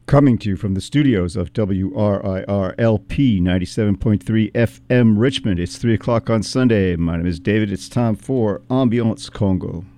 Coming to you from the studios of WRIR-LP 97.3 FM Richmond. It's 3 o'clock on Sunday. My name is David. It's time for Ambiance Congo.